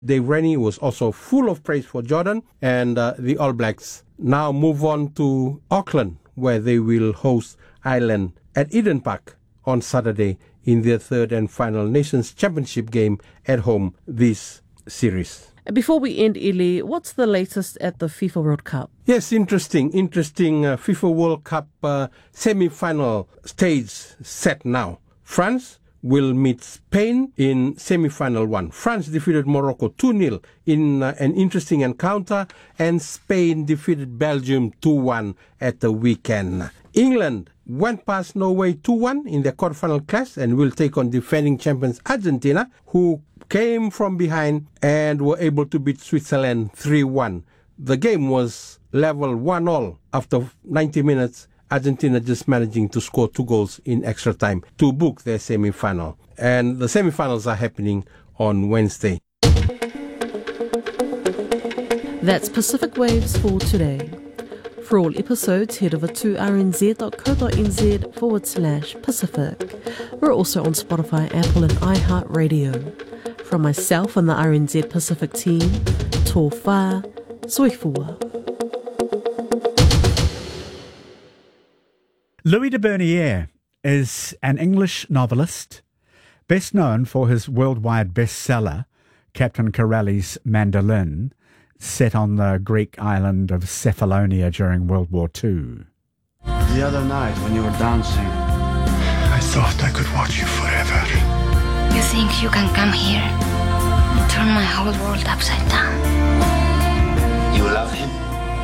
Dave Rennie was also full of praise for Jordan, and the All Blacks now move on to Auckland, where they will host Ireland at Eden Park on Saturday in their third and final Nations Championship game at home this series. Before we end, Ili, what's the latest at the FIFA World Cup? Yes, interesting FIFA World Cup semi-final stage set now. France will meet Spain in semi-final one. France defeated Morocco 2-0 in an interesting encounter, and Spain defeated Belgium 2-1 at the weekend. England went past Norway 2-1 in the quarterfinal clash and will take on defending champions Argentina, who came from behind and were able to beat Switzerland 3-1. The game was level 1-1 after 90 minutes, Argentina just managing to score 2 goals in extra time to book their semi-final. And the semi-finals are happening on Wednesday. That's Pacific Waves for today. For all episodes, head over to rnz.co.nz/Pacific. We're also on Spotify, Apple and iHeartRadio. From myself and the RNZ Pacific team, tō whā, soifua. Louis de Bernières is an English novelist, best known for his worldwide bestseller, Captain Corelli's Mandolin, set on the Greek island of Cephalonia during World War II. The other night when you were dancing, I thought I could watch you forever. You think you can come here and turn my whole world upside down? you love him.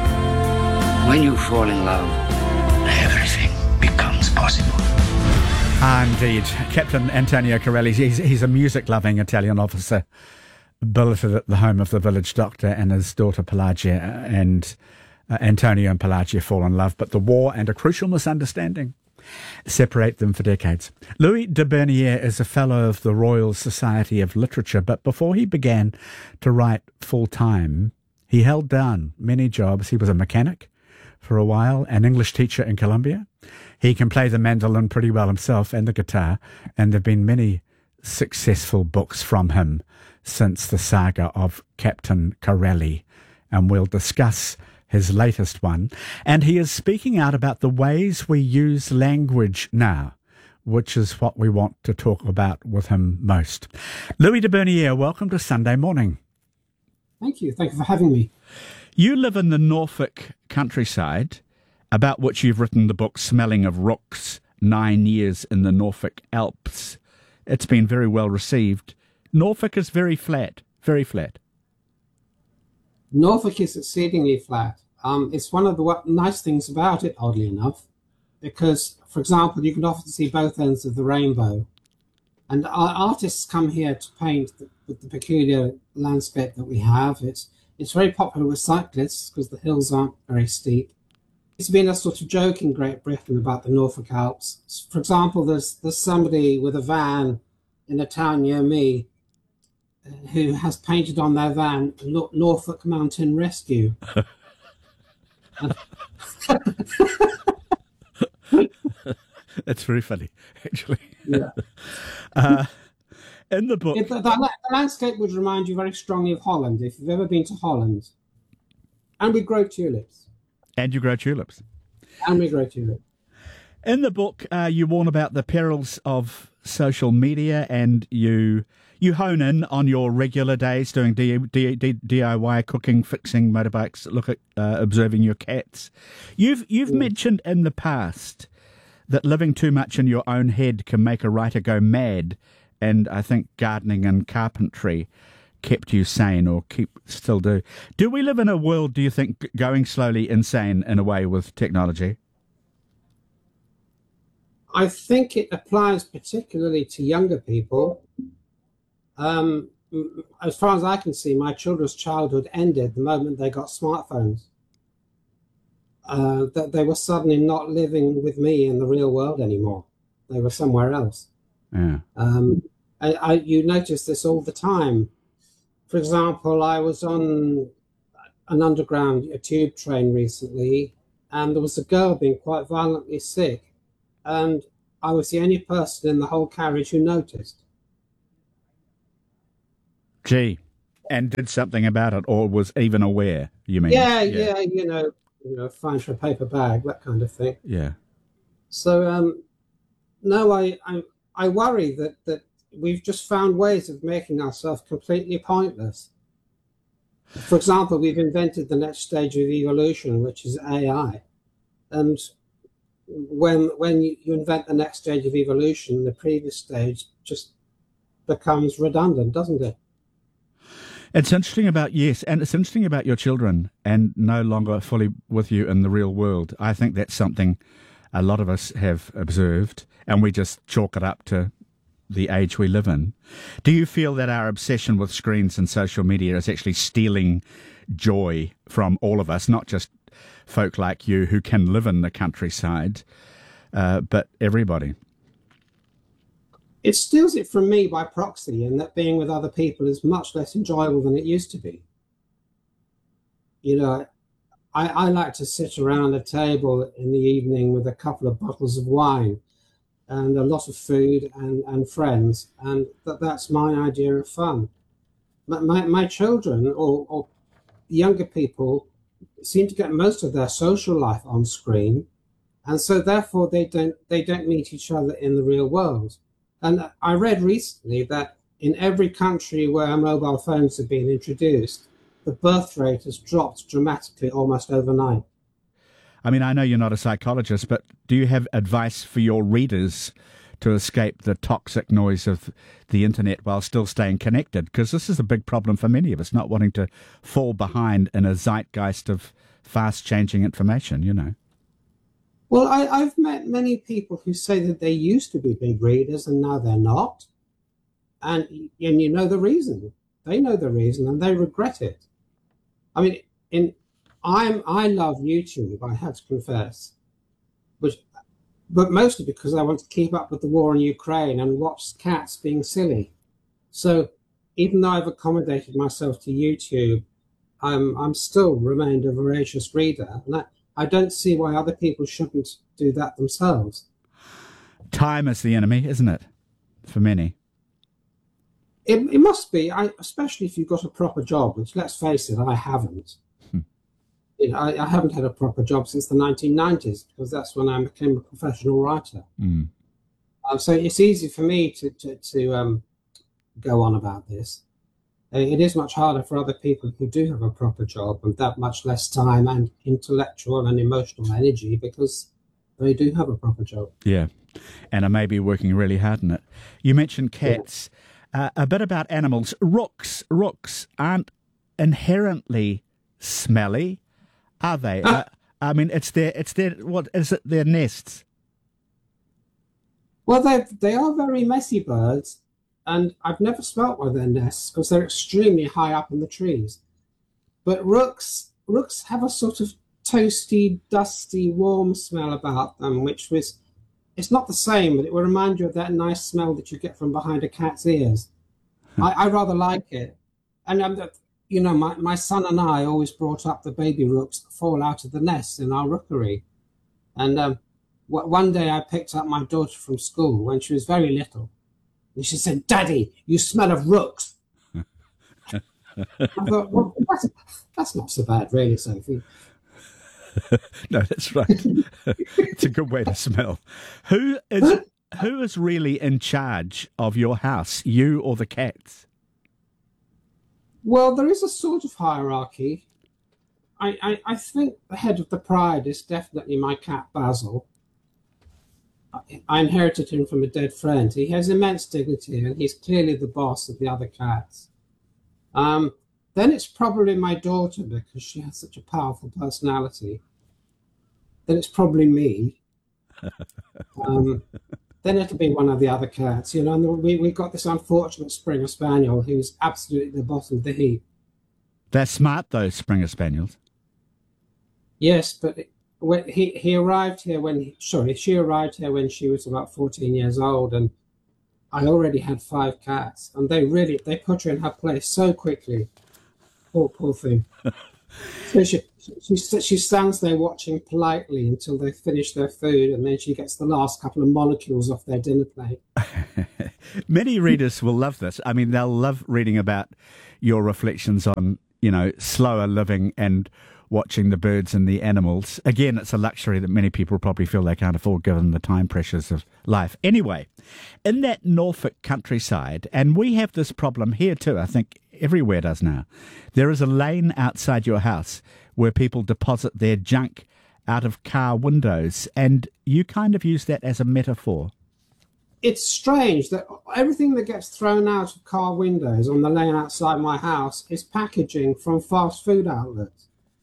When you fall in love, everything becomes possible. Indeed. Captain Antonio Corelli, he's a music-loving Italian officer, billeted at the home of the village doctor and his daughter Pelagia, and Antonio and Pelagia fall in love, but the war and a crucial misunderstanding separate them for decades. Louis de Bernières is a fellow of the Royal Society of Literature, but before he began to write full-time, he held down many jobs. He was a mechanic for a while, an English teacher in Colombia. He can play the mandolin pretty well himself and the guitar, and there have been many successful books from him since the saga of Captain Corelli, and we'll discuss his latest one. And he is speaking out about the ways we use language now, which is what we want to talk about with him most. Louis de Bernières, welcome to Sunday Morning. Thank you. Thank you for having me. You live in the Norfolk countryside, about which you've written the book Smelling of Rooks, 9 Years in the Norfolk Alps. It's been very well received. Norfolk is very flat, very flat. Norfolk is exceedingly flat. It's one of the nice things about it, oddly enough, because, for example, you can often see both ends of the rainbow. And our artists come here to paint with the peculiar landscape that we have. It's very popular with cyclists because the hills aren't very steep. It's been a sort of joke in Great Britain about the Norfolk Alps. For example, there's somebody with a van in a town near me who has painted on their van Norfolk Mountain Rescue. That's very funny, actually. Yeah. In the book... The landscape would remind you very strongly of Holland, if you've ever been to Holland. And we grow tulips. And you grow tulips. And we grow tulips. In the book, you warn about the perils of social media, and you hone in on your regular days doing DIY, cooking, fixing motorbikes, look at observing your cats. You've mentioned in the past that living too much in your own head can make a writer go mad, and I think gardening and carpentry kept you sane, or still do. Do we live in a world, do you think, going slowly insane in a way with technology? I think it applies particularly to younger people. As far as I can see, my children's childhood ended the moment they got smartphones. That they were suddenly not living with me in the real world anymore. They were somewhere else. Yeah. You notice this all the time. For example, I was on a tube train recently, and there was a girl being quite violently sick, and I was the only person in the whole carriage who noticed. Gee. and did something about it, or was even aware, you mean? Yeah, you know, fine for a paper bag, that kind of thing. Yeah. So, no, I worry that we've just found ways of making ourselves completely pointless. For example, we've invented the next stage of evolution, which is AI. And when you invent the next stage of evolution, the previous stage just becomes redundant, doesn't it? It's interesting about, yes, and it's interesting about your children and no longer fully with you in the real world. I think that's something a lot of us have observed, and we just chalk it up to the age we live in. Do you feel that our obsession with screens and social media is actually stealing joy from all of us, not just folk like you who can live in the countryside, but everybody? It steals it from me by proxy, and that being with other people is much less enjoyable than it used to be. You know, I like to sit around a table in the evening with a couple of bottles of wine and a lot of food and friends, and that's my idea of fun. My children or younger people seem to get most of their social life on screen, and so therefore they don't meet each other in the real world. And I read recently that in every country where mobile phones have been introduced, the birth rate has dropped dramatically almost overnight. I mean, I know you're not a psychologist, but do you have advice for your readers to escape the toxic noise of the internet while still staying connected? Because this is a big problem for many of us, not wanting to fall behind in a zeitgeist of fast-changing information, you know. Well, I've met many people who say that they used to be big readers and now they're not. And you know the reason. They know the reason and they regret it. I mean, I love YouTube, I have to confess, but mostly because I want to keep up with the war in Ukraine and watch cats being silly. So even though I've accommodated myself to YouTube, I'm still remained a voracious reader, and I don't see why other people shouldn't do that themselves. Time is the enemy, isn't it, for many? It must be, especially if you've got a proper job, which, let's face it, I haven't. You know, I haven't had a proper job since the 1990s, because that's when I became a professional writer. So it's easy for me to go on about this. It is much harder for other people who do have a proper job and that much less time and intellectual and emotional energy, because they do have a proper job. Yeah, and I may be working really hard on it. You mentioned cats. A bit about animals. Rooks aren't inherently smelly, are they? I mean, it's their what is it? Their nests. Well, they are very messy birds, and I've never smelt one of their nests because they're extremely high up in the trees. But rooks have a sort of toasty, dusty, warm smell about them, it's not the same, but it will remind you of that nice smell that you get from behind a cat's ears. I rather like it. And, you know, my son and I always brought up the baby rooks that fall out of the nests in our rookery. And one day I picked up my daughter from school when she was very little. And she said, "Daddy, you smell of rooks." I thought, well, that's not so bad, really, Sophie. No, that's right. It's a good way to smell. Who is really in charge of your house, you or the cats? Well, there is a sort of hierarchy. I think the head of the pride is definitely my cat, Basil. I inherited him from a dead friend. He has immense dignity, and he's clearly the boss of the other cats. Then it's probably my daughter, because she has such a powerful personality. Then it's probably me. Then it'll be one of the other cats. You know, and we've got this unfortunate Springer Spaniel who's absolutely at the bottom of the heap. They're smart, those Springer Spaniels. Yes, but when she arrived here when she was about 14 years old, and I already had 5 cats, and they put her in her place so quickly. Poor thing. So she stands there watching politely until they finish their food, and then she gets the last couple of molecules off their dinner plate. Many readers will love this. I mean, they'll love reading about your reflections on, slower living and watching the birds and the animals. Again, it's a luxury that many people probably feel they can't afford given the time pressures of life. Anyway, in that Norfolk countryside, and we have this problem here too, I think everywhere does now, there is a lane outside your house where people deposit their junk out of car windows, and you kind of use that as a metaphor. It's strange that everything that gets thrown out of car windows on the lane outside my house is packaging from fast food outlets.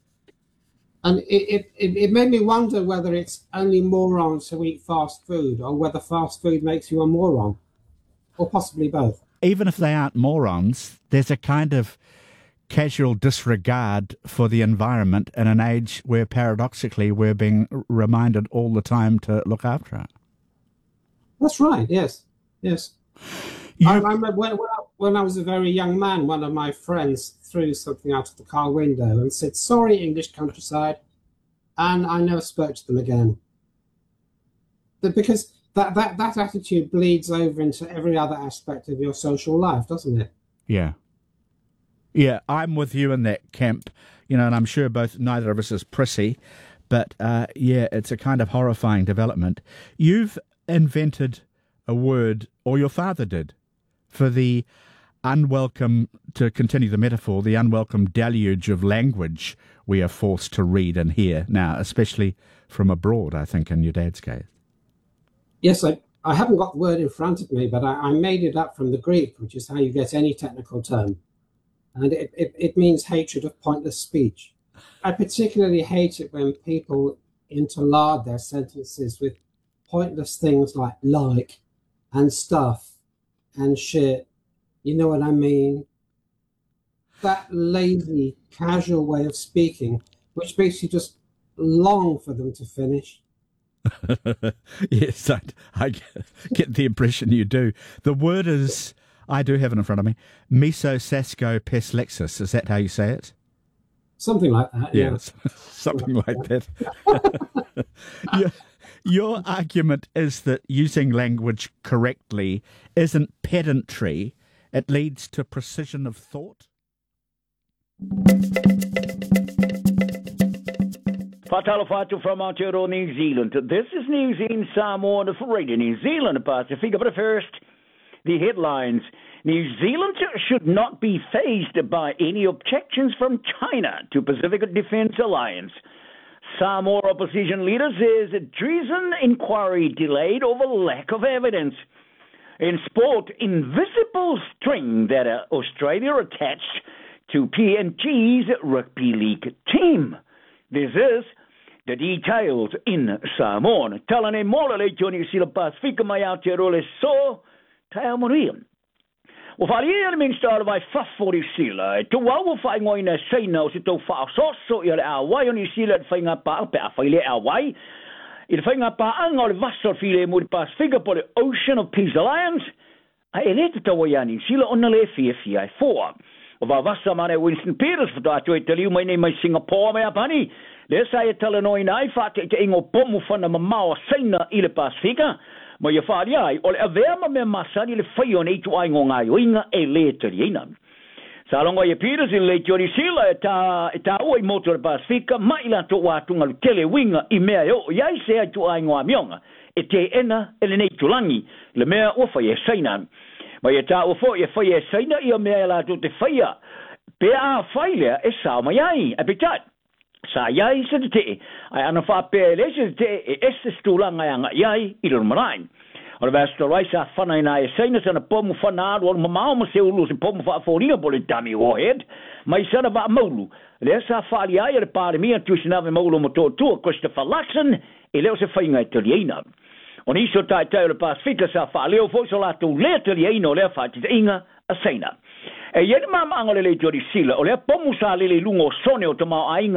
And it made me wonder whether it's only morons who eat fast food, or whether fast food makes you a moron, or possibly both. Even if they aren't morons, there's a kind of casual disregard for the environment in an age where, paradoxically, we're being reminded all the time to look after it. That's right, yes. I remember when I was a very young man, one of my friends threw something out of the car window and said, "Sorry, English countryside," and I never spoke to them again. Because that attitude bleeds over into every other aspect of your social life, doesn't it? Yeah, I'm with you in that camp, and I'm sure neither of us is prissy, but it's a kind of horrifying development. You've invented a word, or your father did, for the unwelcome, to continue the metaphor, the unwelcome deluge of language we are forced to read and hear now, especially from abroad, I think, in your dad's case. Yes, I haven't got the word in front of me, but I made it up from the Greek, which is how you get any technical term. And it means hatred of pointless speech. I particularly hate it when people interlard their sentences with pointless things like and stuff and shit. You know what I mean? That lazy, casual way of speaking, which makes you just long for them to finish. Yes, I get the impression you do. The word is, I do have it in front of me, mesosaskopes. Is that how you say it? Something like that, yeah. Yes, something like that. Your argument is that using language correctly isn't pedantry, it leads to precision of thought? Fatalo Fatu from Aotearoa, New Zealand. This is News in Samoa for Radio New Zealand Pacific. But first, the headlines. New Zealand should not be fazed by any objections from China to Pacific Defence Alliance. Samoa opposition leader says treason inquiry delayed over lack of evidence. In sport, invisible string that Australia attached to PNG's rugby league team. This is the details in Samoa. Talane mola le Johnny Sila Pacifica mai Aotearoa so Taomoria. Well, for the element started by 540 sila. To what will find going to say no to far so you're our way on your seal at finger part, but I feel our way. It finger part, and all the vessel feeling would pass figure for the Ocean of Peace Alliance. I elected to Wayani Sila on the left here, 4. Of our vessel man, Winston Peters, for that to tell you my name is Singapore, my bunny. Let's say a Telenoi knife at the Ingo Pomu from the Mamma, Sina, Il Pacifica. Ma ia whaari ai, o le avea me masani le whai o nei tu ai ngonga oinga e le tari eina. Sa longa ia Peters i le Johnny Sila e ta oi moto le Pasifika, mai la to watunga le tele winga i mea o iai se ai tu ai ngoa mionga, e te ena e le nei tulangi, le mea o whai e saina. Ma ia ta o fo ia whai e saina i o mea la to te whaia, pe a whai lea e sao mai ai, e pitat. Sa iai se te ai ana whapele se te e este stulanga anga iai i lor marain. O le vasta rai sa whanai na e seina sana pomu whanaro o mamao ma se ulu se pomu whaaforinga po le dami warhead. Mai sana wa maulu. Le sa whaari ai le pare mia tuisinawe maulu mo tōtua Christopher Luxon e leo se whainga e taliena. O niso tai tau le Pasifika sa whaaleo fo so lato le taliena o le whaatita inga a seina. E ieri mama anga le Johnny Sila, o le pomu sa le lungo sone o tamau ainga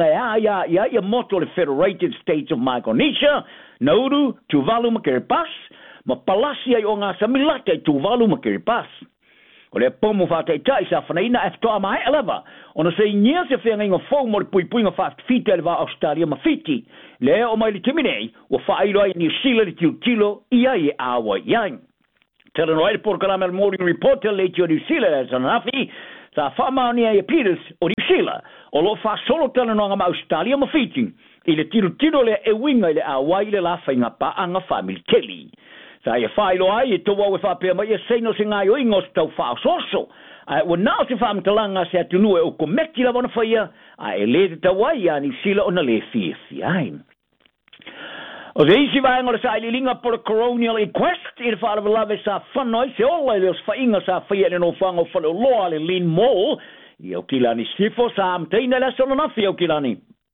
ia moto le Federated States of Micronesia, Nauru, Tuvalu, Makiripas, ma palasi ai o ngā samilate Tuvalu, Makiripas. O le pomo whātai tai sa whanaina e whatoa mai alava. Ona se ingia se whenga inga whau mo le pui inga whafiti ale wa Australia mawhiti. Le o mai le timinei, o whaeilo ai New Zealand tilo ia e awa iai. Tela no aere porkalama le Morning Reporter le tio New Zealand as an hafi, sa whamaoni ai Peters o New Zealand, o lo whasolo tala no anga Australia mawhiti. I le tilo le e winga le awa i le la whainga pa anga family Kelly. Sa ia whaelo ai e toa we whapea mai e seino se ngai o ingos tau whaososo. Wa nao se whamtalanga se atunue o komeki la wana whaia, e le te tawai a New Zealand o na le fie ai. O se isi vaenga le sa ililinga por a coronial inquest i le whaalawa lave sa whanoi se ola i leos whainga sa whaia le no whango whanau loa le Lynn Mall i au kilani sifo sa amteina le sona nafi au kilani.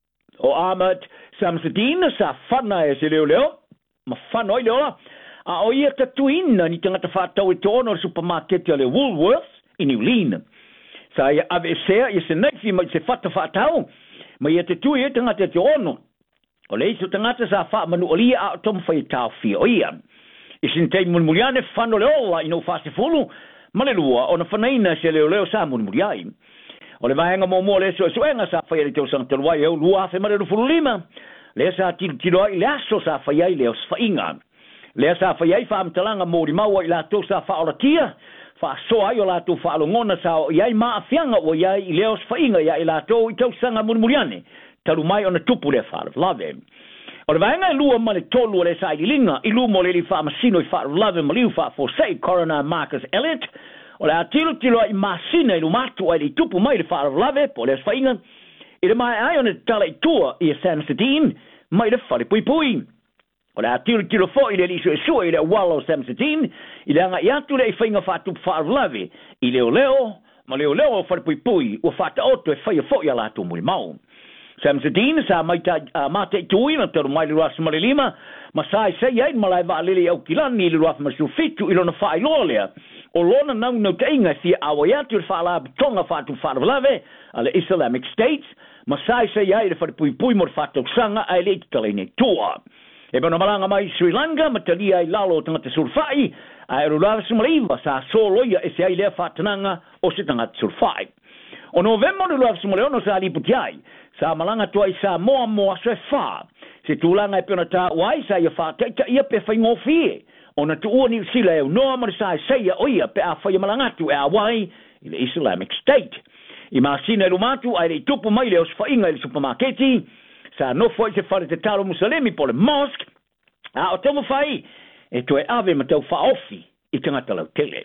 O Ahmed Samsudin sa whana e se leo ma whanoi leola. A o ia tatuina ni tangata whātau e tōna o supermarket le Woolworths i New Zealand. Sa ia ave sea i se neifi mai se whata whātau, ma ia tatui e tangata te ono. O le iso tangata sa wha manu o lia a tom whai tau fia o ia. I sin tei munmuriane whano le ola i no whase fulu, ma le lua o na whanaina se leo sa munmuriai. O le vahenga mō le so enga sa whai le teo sang taluai e o lua fe mare rufuru lima. Le sa tilo ai le aso sa whai ai leo sfainga. Le sa fa yai fa amtalanga mori maua i la to sa fa olatia fa so ai o la to fa longona sa yai ma afianga o yai i leos fa inga ya i la to i tau sanga murmuriane talu mai ona tupu le fa love o le vaenga i lua mane tolu le sa i linga i lu mo le fa masino i fa love maliu fa for say coroner Marcus Elliott o le atilo i masina i lu matu ai le tupu mai le fa love po le fa inga i le mai ai ona tala i tua i San Sedin mai le fa pui o le atilo fo i le liso e sua i le walo Samsitin, i le anga i atu le i whainga whātupu whaarulawe, i leo ma leo o wharipui o whāta oto e whaia fo i ala atu mui mau. Samsitin sa maita mate i tui na tero mai le ruas malilima, ma sa i sei ein malai wa alili au kilani i le ruas masu fitu i lona wha i lolea, o lona nau nau te inga fia awa i atu le whaala tonga whātupu whaarulawe, ale Islamic States, ma sa i sei ei le wharipui mo le whātau sanga ai le i talene tua. E bona malanga mai Sri Lanka, matalia i lalo tangata surfai, a erulawa sumaliva sa soloia e se ai lea whatananga o se tangata surfai. O november erulawa sumaleo sa aliputiai, sa malanga tua i sa moa se wha, se tūlanga e pena tā wai sa ia whātaita ia pe whaingofie, o na tuua ni sila e unoa mara sa e seia o ia pe a whaia malangatu e a wai i le Islamic State. I maasina erumatu ai le tupu mai le os whainga i le supermarketi, sa no foi se fare te talo musalemi po le mosque, a o tamo fai, e to e ave ma tau whaofi i tangata lau tele.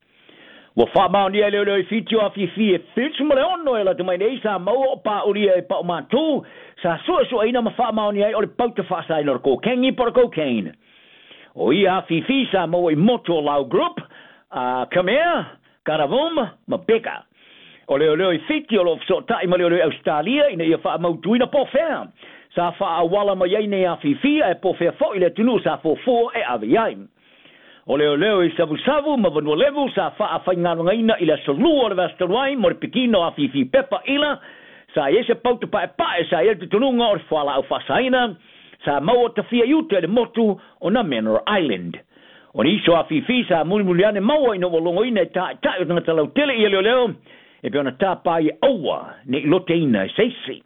Wa whamao ni e leo i fitio a fifi e fitu mo le ono e la te mai nei sa mau o pa uria e pa o mātou, sa sua ina ma whamao ni e o le pauta whaasai nor kokengi por cocaine. O ia fifi sa mau i moto lau group, Khmer, Karavum, ma Beka. O leo i fiti o lo so tai ma leo Australia ina ia wha mautuina po whea. Sa wha awala ma iei nei a whiwhia e po whea fo i le tunu sa fo e awe iai. O leo i savu ma vanua level sa wha a whaingarunga ina i le solua le vastaruai mo le pikino a whiwhi pepa ila. Sa iese pauta pae sa iel te tununga o le whala au whasaina. Sa maua ta whia iute le motu o na Manor Island. O ni iso a whiwhi sa mulimuliane maua ino walongo ina e tae o tangata lau tele i leo. E peona tāpai aua ne loteina seisi.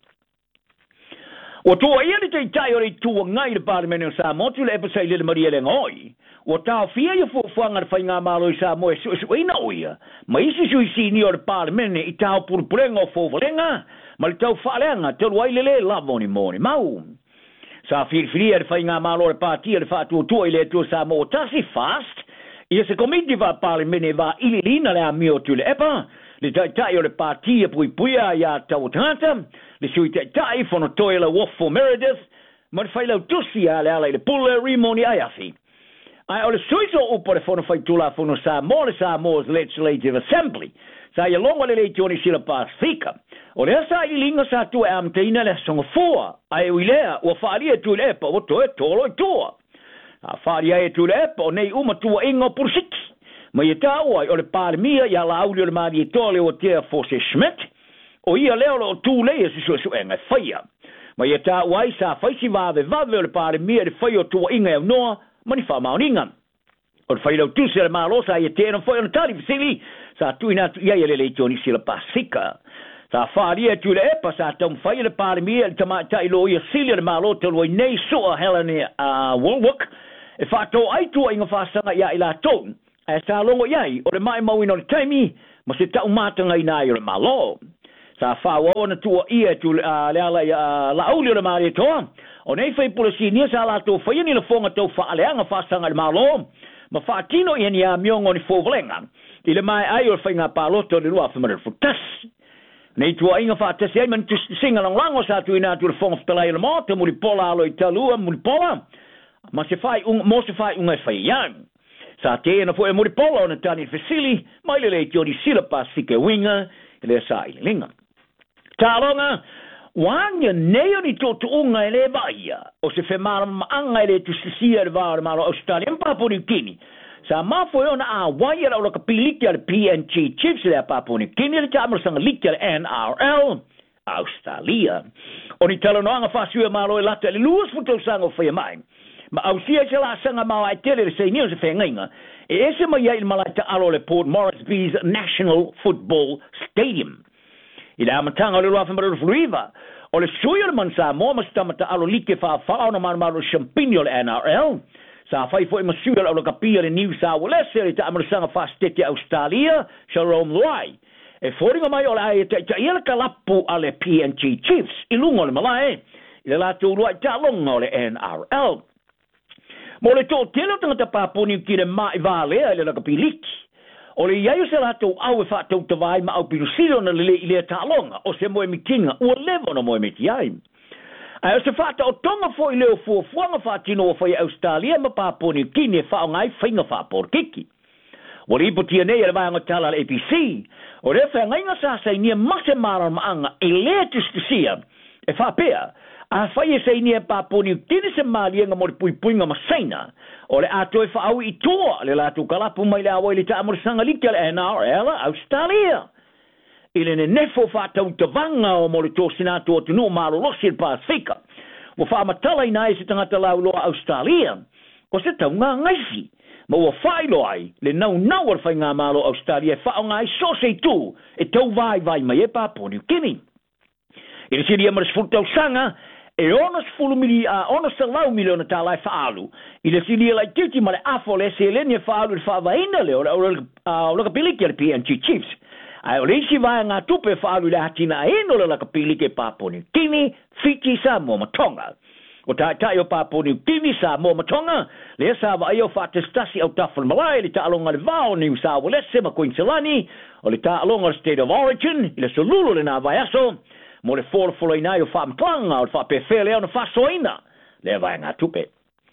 O tua ia ni te tai o rei tua ngai le Parliament o Samoa le epasai le Maria le ngoi. O tau fia ia fuanga le whainga malo i Samoa su ina oia. Ma isi suisi ni o le Parliament i tau purpurenga o fofalenga, ma le tau whalenga te ruai le lavoni moni mau. Sa whiriwhiria le whainga malo le pātia le whātua tua i le tua Samoa tasi fast, ia se komiti va Parliament e va ililina le amio tu le epa, le tai o le pātia puipuia ia tau tangata, le sui tai fono toila Wofo Meredith, ma le whailau tusi a le ala i le pula rimoni aiafi. Ai o le sui so upo le fono whaitula fono Samoa's Legislative Assembly, sa ia longa le leitioni sila Pasifika. O le asa i linga sa tua e amteina le songa fua, ai uilea ua whaalia tu le epa o toe tolo i tua. A whaalia e tu le epa o nei uma tua ingo pursiki. Ma ia tāua o le pāremia ia la auli o le maari e tole o tea Forse Schmidt, o ia leo o tū leia si sua suenga whaia. Ma ia tāua i sa whaisi vave o le pāremia le whai o tua inga e noa, ma ni whamauninga. O le whailau tūsi le mālosa ia tēna whai o na tari visili, sa tuina tu ia le Johnny Sila Pasifika sa faria tu le epa sa tom fai le parmi le tama tai lo ia Sila le malo te lo nei so Helene Woolwork e fa to ai tu inga fa sanga ia ila ton e sa longo ia o le mai mau ino le taimi ma se ta umata ngai na ia le malo sa fa ona tu ia tu le ala la auli le mari to o nei fai polisi ni sa la to fai ni le fonga to fa ale anga fa sanga le malo ma fa tino ia ni a miongo ni fo vlenga ile mai ai o fai nga paloto le lua fa mer futas nei tu inga fa te se man tu singa lango sa tu ina tu le fonga fa le moto mo li pola lo italua mo li pola ma se fai mo se fai un fai yang sa te na fo mo li pola na tani fasili mai le Johnny Sila Pasifika winga le sa ilinga talonga wanya neo ni toto unga ele baia o se fe mara anga ele tu sisia le vara mara Australia Papua New Guinea sa mafo ona a waia la kapiliki al PNG Chiefs le Papua New Guinea le tamar sanga liki al NRL Australia oni talono anga fasio malo la tele luas futo sanga fe mai ma ausia se la sanga ma ai tele se ni se fe ngainga e ese mai il malata alo le Port Moresby's National Football Stadium ila matanga le loa fembaro fluiva o le suyo man sa mo mastamata alo like fa no man maro champigno le NRL sa fai foi masuyo alo kapia le New South Wales le ta amrsanga fastete Australia Sharon Loai e foringa mai o la ta ia kalapu ale PNG Chiefs ilungo le malai ile la tu lo ta longo le NRL mo le to tele tanga Papua New Guinea mai vale le kapiliki o le iai se lato au e whātou te vai ma au pirusiro na le ile tālonga o se moe mitinga ua levo na moe miti ai. Ai o se whātou tonga fo i leo fuafuanga whātino o whai Australia ma Papua New Guinea whao ngai whainga whāpor kiki. O le iputia nei e le vaianga tala le APC o le whai ngai ngasa sei nia mase mara maanga e lea tustisia e whapea a whai e sei nia Papua New Guinea se maalienga mo le puipuinga masaina o le ato e whaau i toa le latu kalapu mai le awa i le taamur sanga liki le NRL Australia. Ile ne nefo whātau te vanga o mo le tō sinato o tunu maro losi le Pasifika. Wa whaamatala i nai se tangata lau loa Australia. Ko se tau ngā ngaisi. Ma ua whailo ai le nau ar whai ngā malo Australia e whao ngai so se tū e tau vai mai e Papua New Guinea. Ile siri amaras fultau sanga e ona sfulu mili ona salau miliona talai faalu ile sili lai titi male afo le selenia faalu fa vaina le o kapiliki le PNG Chiefs ai o lesi vai nga tupe faalu le hatina eno le kapiliki Papua New Guinea Fiji Samoa Matonga o tai o Papua New Guinea Samoa Matonga le sa va io fa testasi au tafel malai le talonga le vao New South Wales ma Queensland o le talonga le State of Origin ile solulu le na vai aso mo le folo ina o fa mtlanga o fa pefele o fa soina le vai nga tupe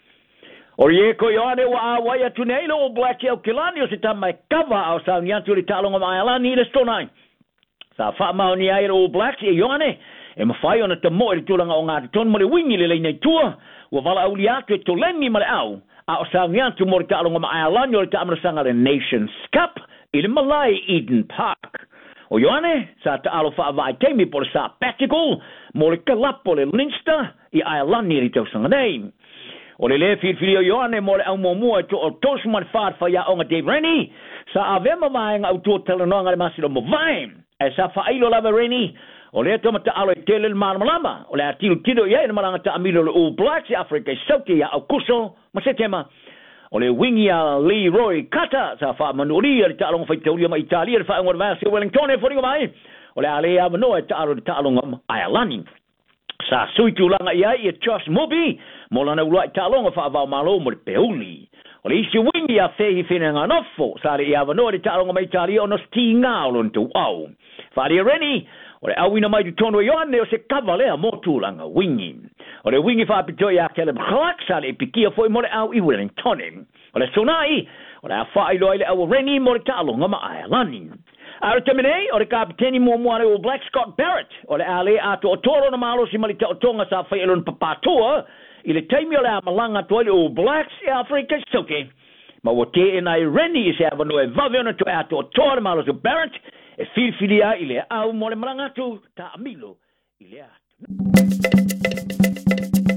o ye ko yone wa wa tu nei lo black el kilani o se tamai kava o sa nyantu le talonga mai alani le stonai sa fa ma ni ai o black e yone e ma fai ona te mo le tulanga o nga ton mo le wingi le nei tua o vala au liatu to lenni ma le au a o sa nyantu mo le talonga mai alani o le tamra sanga le Nations Cup i le Malai Eden Park. O Ioane, sa te alo wha vai teimi por sa Patical, mo le kalapo le Leinster, i Ailani ri tau sanga nei. O le whiri o Ioane, mo le au mua to o tosman whaarwha ia onga Dave Rennie, sa avema vaenga au tō talanoanga le masiro mo vaim. E sa whailo lava Rennie, o le toma ta alo i tele le maramalama, o le atilu tido ia i maranga ta amilo le All Blacks i Afrika i sauti ia au kuso, ma se tema. O le wingi a Leroy Kata sa fa manuria le talonga fa Italia ma Italia le fa ngor vasi Wellington e foringa mai o le ale a no e talonga Ailani sa suitu langa ia e Josh Mobi mo lana ula talonga fa va malo mo le Peuli o le isi wingi a fehi finanga nofo sa le ia no le talonga ma Italia ono stinga o tu au fa le Reni o le awina mai tu tono Ioane o se kavale a motulanga wingi o le wingi fa pitoia Caleb Clark sa le pikia foi mo le au i Wellington o le sonai o le afai loa le au Reni mo le talonga ma Ailani a le temene o le kapiteni mo moare o Black Scott Barrett o le ale ato o toro na malo si malita o tonga sa fai elon papatua i le taimi o le amalanga toile o Blacks e Afrika soke ma o te e nai Reni i se avano e vaveona to ato o toro na malo si Barrett e filfilia i le au mo le marangatu ta amilo i le ato.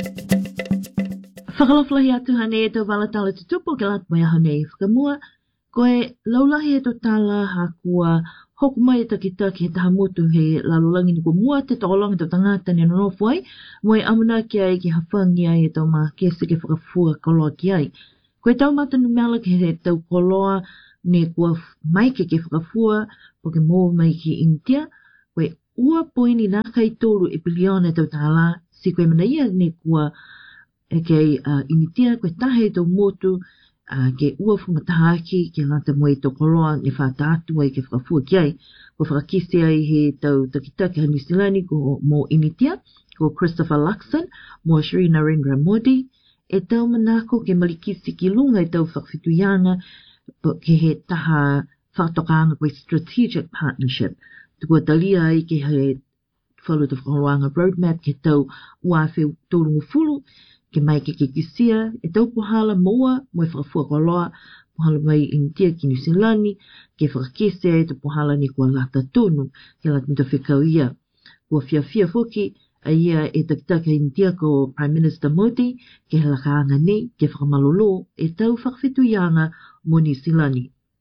Whakaloflahi atu hane e tau walatala te tupu ke lat mai hane i whakamua, Koe laulahi e to tala ha kua hoku mai e takitaki he taha motu he lalolangi ni kua mua te taolongi to tangata ni anonofu ai, moe amuna ki ai ki hawhangi ai e tau maa kese ke whakafua koloa ki ai. Koe tau matanu meala ke he tau koloa ne kua maike ke whakafua po ke mō mai ki India, koe ua poini nā kai tōru e piliona tau tala, si koe mana ia ne kua e kei India, koe tahe tau motu ke ua whumatahaki ke lata moe tau koloa ne whātātu ai ke whakafua ki ai. Ko whakakisi ai he tau takitaki ha New Zealand ko mō India, ko Christopher Luxon, mō Shri Narendra Modi, e tau manako ke malikisi ki lunga i tau whakawhituyanga ke he taha whakatokanga koe strategic partnership. Tukua talia ai ke he whalu te whakaroanga roadmap ke tau uawhi tōrungu fulu, ke mai ke kisia, e tau pohala moa, moe whakafua koloa, pohala mai India ki New Zealand, ke whakakese e te pohala ni kua lata tonu, ke lata mita whikau ia. Kua whiawhia whoki, a ia e takitaka India ko Prime Minister Modi, ke he lakaanga nei, ke whakamalolo, e tau whakawhituyanga mo New Zealand.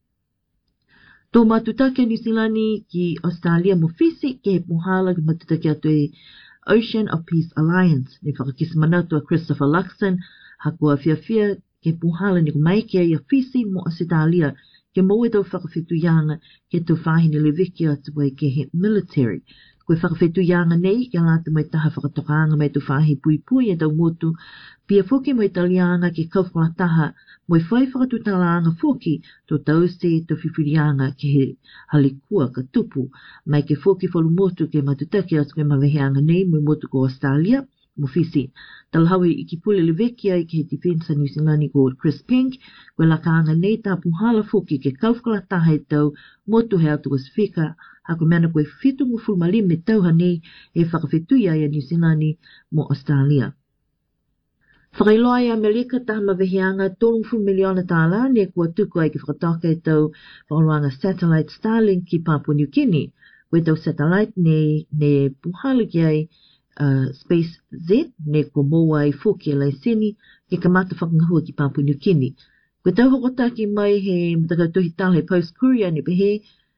Tō matutake New Zealand ki Australia mo Fisi, ke he pohala ki matutake atu e Ocean of Peace Alliance, ne whakakisi manatu a Christopher Luxon, hakua whiawhia ke puhala ni kumaike ai a Fisi mo Australia, ke moe tau whakawhituyanga ke tau whahine lewiki atu ai ke he military. Koe whakawhituyanga nei, ke lata mai taha whakatokanga mai tau whahi pui pui e tau motu, pia whoki mo Italianga ke kauwhakataha, mo whai whakatutalaanga whoki, tō tau se tau whiwhirianga ke he halikua ka tupu, mai ke whoki whalu motu ke matutaki atu ke maweheanga nei mo motu ko Australia, mo Fisi. Talhawi i ki pule leweki ai ke he Defensa New Zealand ko Chris Pink, koe lakaanga nei tā puhala whoki ke kauwhakataha e tau motu he atu Pasifika, hako meana koe whitungu fulmalime tauha nei e whakawhituia ia New Zealand mo Australia. Whakailoa ia Amerika taha maweheanga 3 miliona tāla ne kua tuku ai ki whakataka e tau whakaroanga satellite Starlink ki Papua New Guinea. Koe tau satellite ne puhala ki ai Space Z ne kua moa ai whoki e laisini ke kamata whakangahua ki Papua New Guinea. Koe tau hokotaki mai he matakautohi tala he Post Courier ne pehe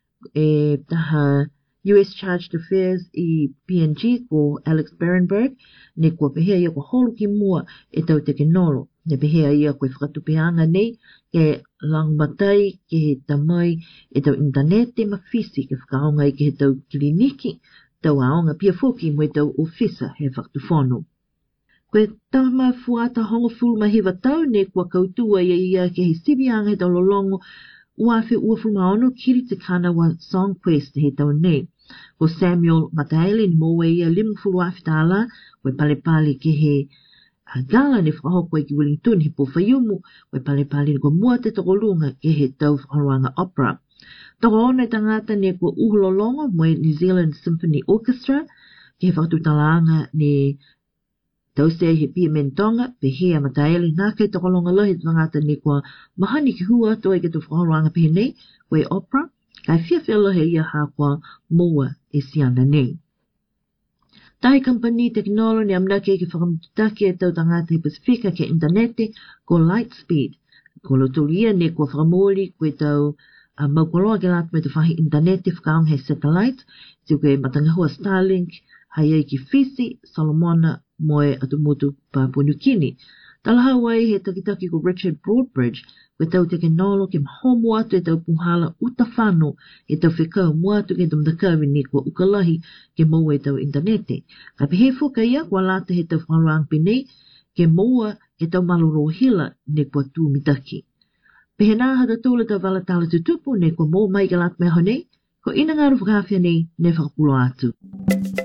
e taha US Charged Affairs i PNG ko Alex Berenberg, ne kua pehea ia kua holo ki mua e tau teke nolo. Ne pehea ia koe whakatupeanga nei ke langmatai ke he tamai e tau internete ma Fisi ke whakaonga i ke he tau kliniki, tau aonga pia whoki mo e tau ofisa he whakatufono. Koe tama fuata hongo fulu mahiwa tau ne kua kautua ia ke he sibianga he tau lolongo uawhi uafulmaono kiri te kana wa Song Quest he tau nei. Ko Samuel Mataele ni moe ia 50 awhitala, koe palepale ke he gala ne whakahoko ki Wellington he po whaiumu, koe palepale ni kua mua te tokolunga ke he tau whakaroanga opera. Toko ona i tangata ne kua uhulolongo moe New Zealand Symphony Orchestra, ke he whakatutalaanga ne tau se he pia mentonga, pe hea Mataele nā kei tokolonga lohi tangata ne kua mahani ki hua toi ke tu whakaroanga pehe nei, koe opera, kai whiawhia he ia hākua moa e siana nei. Tai company teknolo ni amnake ki whakamututaki e tau tangata he Pasifika ke internete ko Lightspeed. Ko lotulia ne kua whakamori koe tau maukoloa ke lata me te whahi internete whakaong he satellite, si koe matangahua Starlink, hai ei ki Fisi, Solomona, moe atu motu Papua New Guinea. Talahau ai he takitaki ko Richard Broadbridge, koe tau teke nolo ke mahomo atu e tau puhala utawhano e tau whekau mo atu ke tau mtakawi ni kua ukalahi ke moa e tau internete. Ka pehe whuka ia kua lata he tau whakaroang pinei ke moa e tau maluro hila ne kua tū mitaki. Pehe nā hata tūla tau wala tala tutupu ne kua moa mai ke lata meho nei, ko ina ngaru whakawhia nei ne whakapulo atu.